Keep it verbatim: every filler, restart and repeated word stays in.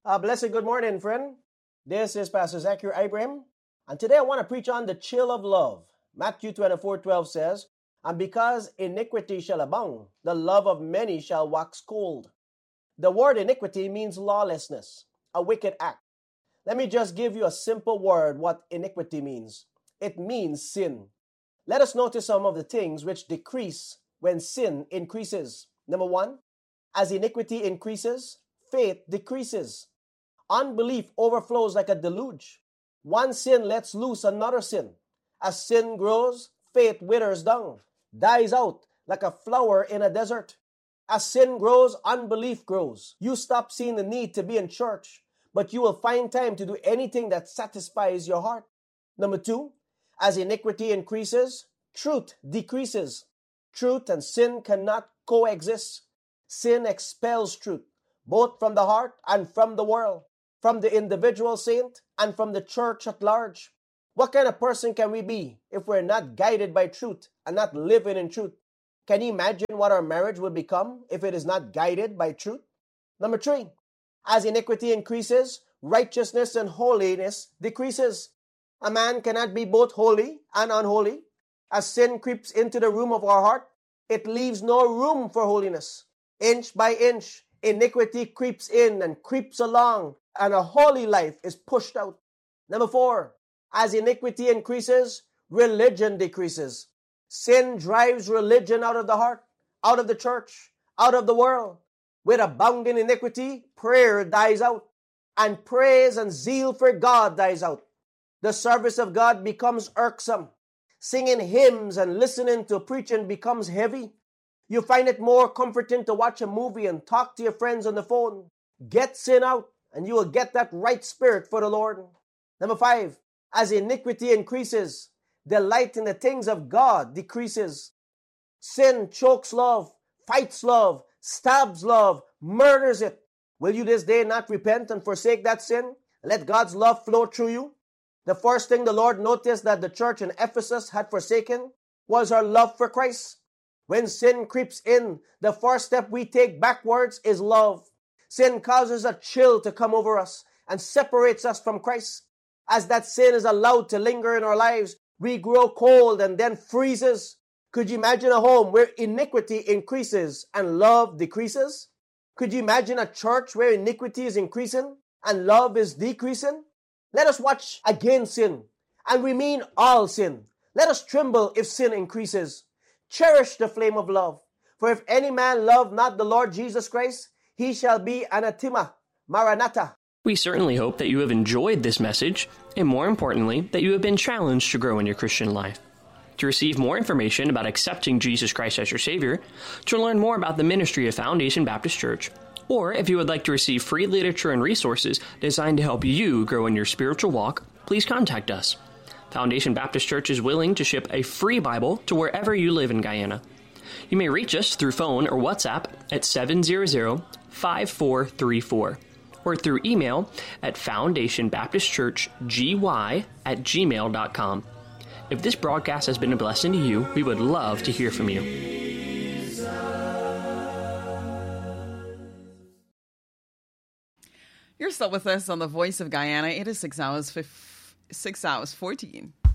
Uh, blessed good morning, friend. This is Pastor Zachary Ibrahim, and today I want to preach on the chill of love. Matthew twenty-four twelve says, "And because iniquity shall abound, the love of many shall wax cold." The word iniquity means lawlessness, a wicked act. Let me just give you a simple word what iniquity means. It means sin. Let us notice some of the things which decrease when sin increases. Number one, as iniquity increases, faith decreases. Unbelief overflows like a deluge. One sin lets loose another sin. As sin grows, faith withers down, dies out like a flower in a desert. As sin grows, unbelief grows. You stop seeing the need to be in church, but you will find time to do anything that satisfies your heart. Number two, as iniquity increases, truth decreases. Truth and sin cannot coexist. Sin expels truth, both from the heart and from the world, from the individual saint and from the church at large. What kind of person can we be if we're not guided by truth and not living in truth? Can you imagine what our marriage would become if it is not guided by truth? Number three, as iniquity increases, righteousness and holiness decreases. A man cannot be both holy and unholy. As sin creeps into the room of our heart, it leaves no room for holiness. Inch by inch, iniquity creeps in and creeps along, and a holy life is pushed out. Number four, as iniquity increases, religion decreases. Sin drives religion out of the heart, out of the church, out of the world. With abounding iniquity, prayer dies out, and praise and zeal for God dies out. The service of God becomes irksome. Singing hymns and listening to preaching becomes heavy. You find it more comforting to watch a movie and talk to your friends on the phone. Get sin out, and you will get that right spirit for the Lord. Number five, as iniquity increases, delight in the things of God decreases. Sin chokes love, fights love, stabs love, murders it. Will you this day not repent and forsake that sin? Let God's love flow through you. The first thing the Lord noticed that the church in Ephesus had forsaken was her love for Christ. When sin creeps in, the first step we take backwards is love. Sin causes a chill to come over us and separates us from Christ. As that sin is allowed to linger in our lives, we grow cold and then freezes. Could you imagine a home where iniquity increases and love decreases? Could you imagine a church where iniquity is increasing and love is decreasing? Let us watch against sin, and we mean all sin. Let us tremble if sin increases. Cherish the flame of love. For if any man love not the Lord Jesus Christ, he shall be anathema. Maranatha. We certainly hope that you have enjoyed this message, and more importantly, that you have been challenged to grow in your Christian life. To receive more information about accepting Jesus Christ as your Savior, to learn more about the ministry of Foundation Baptist Church, or if you would like to receive free literature and resources designed to help you grow in your spiritual walk, please contact us. Foundation Baptist Church is willing to ship a free Bible to wherever you live in Guyana. You may reach us through phone or WhatsApp at seven hundred, five four three four. Or through email at foundationbaptistchurchgy at gmail dot com. If this broadcast has been a blessing to you, we would love to hear from you. You're still with us on the Voice of Guyana. It is six hours, six hours fourteen.